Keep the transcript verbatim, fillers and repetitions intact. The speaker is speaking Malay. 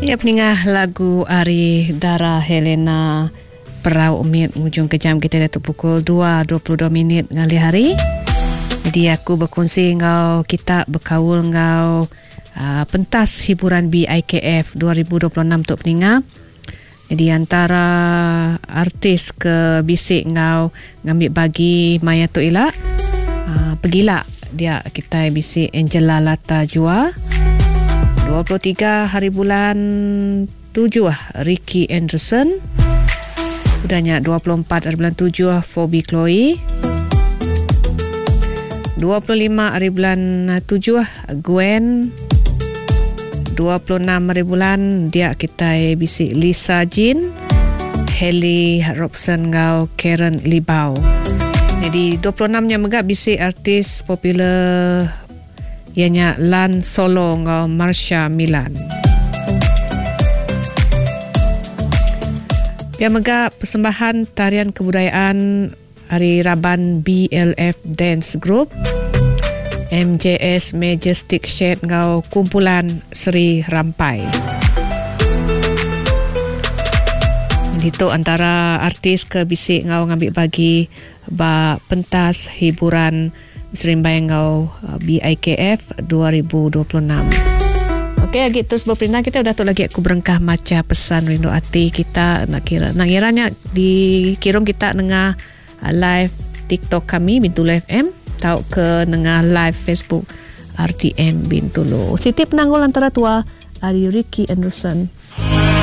Ya, peningah lagu Ari Dara Helena Perau Umit hujung kejam kita datuk pukul dua dua puluh dua minit ngali hari. Jadi aku berkongsi ngau kita berkaul ngau uh, pentas hiburan B I K F dua ribu dua puluh enam tok peningah. Jadi antara artis ke bisik ngau ngambil bagi Maya tu Ila uh, pergilah dia kita bisik Angela Lata Jua. dua puluh tiga hari bulan tujuh Ricky Anderson. Udahnya dua puluh empat hari bulan tujuh Phoebe Chloe. dua puluh lima hari bulan tujuh Gwen. dua puluh enam hari bulan dia kita bisik Lisa Jean, Haley Robson ngau Karen Libau. Jadi dua puluh enam nya megak bisik artis popular ianya Lan Solo ngau Marsha Milan. Dia megak persembahan tarian kebudayaan Hari Raban B L F Dance Group M J S Majestic Shed ngau kumpulan Seri Rampai. Itu antara artis ke bisik ngau ngambil bagi ba pentas hiburan Serimbai ngau B I K F dua ribu dua puluh enam. Okey, lagi terus berperindah kita udah tu lagi aku berengkah maca pesan rindu hati kita nak kira nak kiranya di kirim kita dengar live TikTok kami Bintulu F M tau ke dengar live Facebook R T M Bintulu. Siti penanggul antara tua Ari Ricky Anderson.